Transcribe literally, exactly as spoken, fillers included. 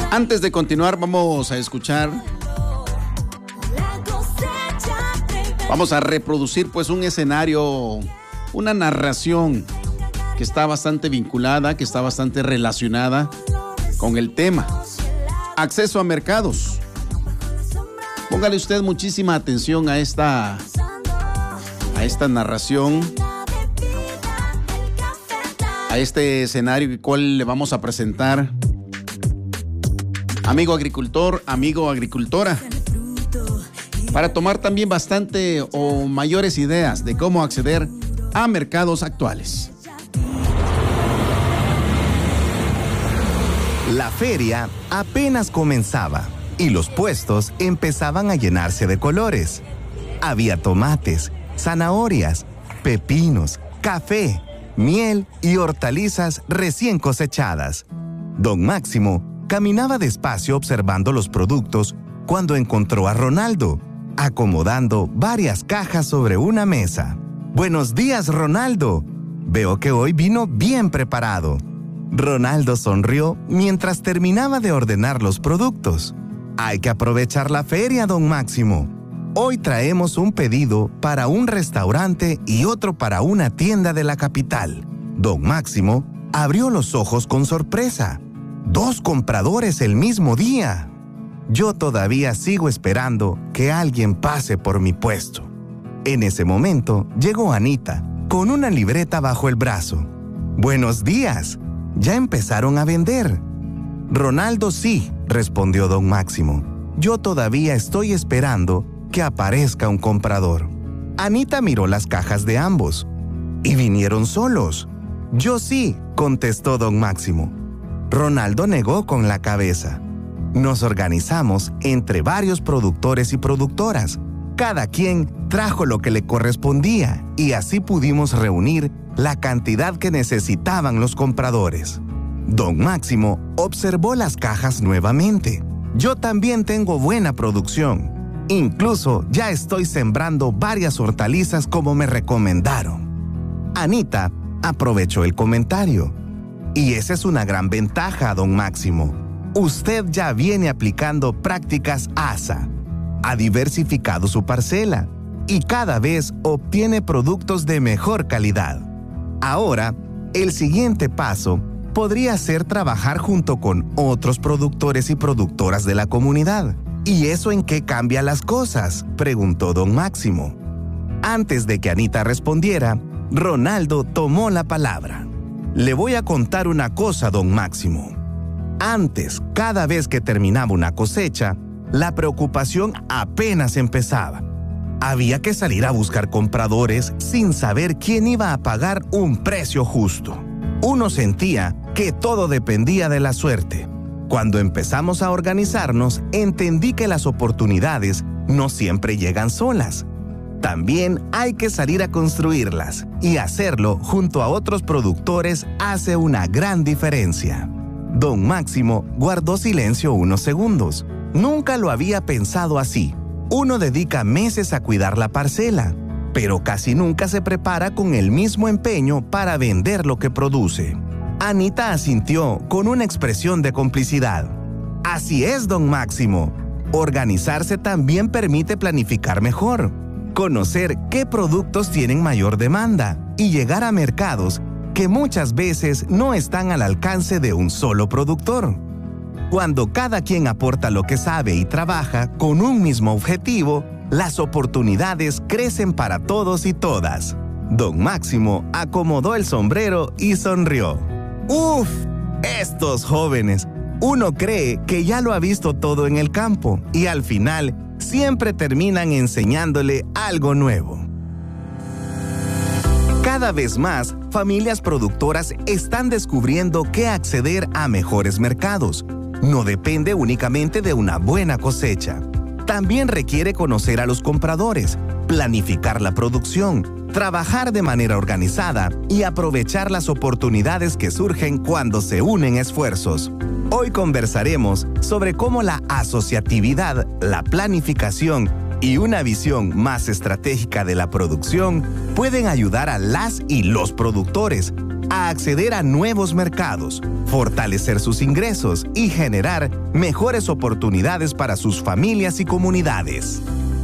Antes de continuar, vamos a escuchar, vamos a reproducir pues un escenario, una narración que está bastante vinculada, que está bastante relacionada con el tema. Acceso a mercados. Póngale usted muchísima atención a esta, a esta narración, a este escenario el cual le vamos a presentar. Amigo agricultor, amigo agricultora, para tomar también bastante o mayores ideas de cómo acceder a mercados actuales. La feria apenas comenzaba y los puestos empezaban a llenarse de colores. Había tomates, zanahorias, pepinos, café, miel y hortalizas recién cosechadas. Don Máximo caminaba despacio observando los productos cuando encontró a Ronaldo, acomodando varias cajas sobre una mesa. «Buenos días, Ronaldo. Veo que hoy vino bien preparado». Ronaldo sonrió mientras terminaba de ordenar los productos. «Hay que aprovechar la feria, don Máximo. Hoy traemos un pedido para un restaurante y otro para una tienda de la capital». Don Máximo abrió los ojos con sorpresa. «Dos compradores el mismo día. Yo todavía sigo esperando que alguien pase por mi puesto». En ese momento llegó Anita con una libreta bajo el brazo. «Buenos días. ¿Ya empezaron a vender?» «Ronaldo, sí», respondió don Máximo. «Yo todavía estoy esperando que aparezca un comprador». Anita miró las cajas de ambos. «¿Y vinieron solos?» «Yo sí», contestó don Máximo. Ronaldo negó con la cabeza. Nos organizamos entre varios productores y productoras. Cada quien trajo lo que le correspondía y así pudimos reunir la cantidad que necesitaban los compradores. Don Máximo observó las cajas nuevamente. «Yo también tengo buena producción. Incluso ya estoy sembrando varias hortalizas como me recomendaron». Anita aprovechó el comentario. «Y esa es una gran ventaja, don Máximo. Usted ya viene aplicando prácticas A S A. Ha diversificado su parcela y cada vez obtiene productos de mejor calidad. Ahora, el siguiente paso podría ser trabajar junto con otros productores y productoras de la comunidad». «¿Y eso en qué cambia las cosas?», preguntó don Máximo. Antes de que Anita respondiera, Ronaldo tomó la palabra. «Le voy a contar una cosa, don Máximo. Antes, cada vez que terminaba una cosecha, la preocupación apenas empezaba. Había que salir a buscar compradores sin saber quién iba a pagar un precio justo. Uno sentía que todo dependía de la suerte. Cuando empezamos a organizarnos, entendí que las oportunidades no siempre llegan solas. También hay que salir a construirlas, y hacerlo junto a otros productores hace una gran diferencia». Don Máximo guardó silencio unos segundos. Nunca lo había pensado así. Uno dedica meses a cuidar la parcela, pero casi nunca se prepara con el mismo empeño para vender lo que produce. Anita asintió con una expresión de complicidad. «Así es, don Máximo. Organizarse también permite planificar mejor, conocer qué productos tienen mayor demanda y llegar a mercados que muchas veces no están al alcance de un solo productor. Cuando cada quien aporta lo que sabe y trabaja con un mismo objetivo, las oportunidades crecen para todos y todas». Don Máximo acomodó el sombrero y sonrió. «Uf, estos jóvenes. Uno cree que ya lo ha visto todo en el campo y al final siempre terminan enseñándole algo nuevo». Cada vez más, familias productoras están descubriendo que acceder a mejores mercados no depende únicamente de una buena cosecha. También requiere conocer a los compradores, planificar la producción, trabajar de manera organizada y aprovechar las oportunidades que surgen cuando se unen esfuerzos. Hoy conversaremos sobre cómo la asociatividad, la planificación y una visión más estratégica de la producción pueden ayudar a las y los productores a acceder a nuevos mercados, fortalecer sus ingresos y generar mejores oportunidades para sus familias y comunidades.